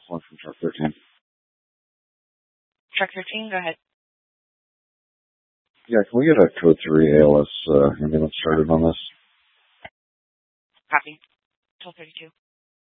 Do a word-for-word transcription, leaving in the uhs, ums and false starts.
calling from truck thirteen. Truck thirteen, go ahead. Yeah, can we get a code three A L S uh, ambulance started on this? Copy. twelve thirty-two.